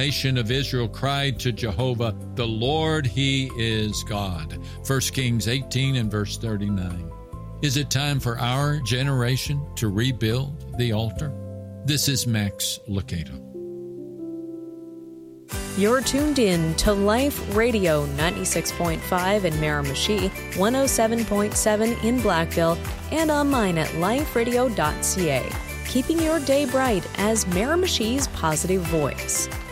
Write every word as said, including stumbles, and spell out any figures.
nation of Israel cried to Jehovah, "The Lord, He is God." First Kings eighteen and verse thirty-nine. Is it time for our generation to rebuild the altar? This is Max Lucado. You're tuned in to Life Radio ninety-six point five in Miramichi, one oh seven point seven in Blackville, and online at life radio dot c a. Keeping your day bright as Miramichi's positive voice.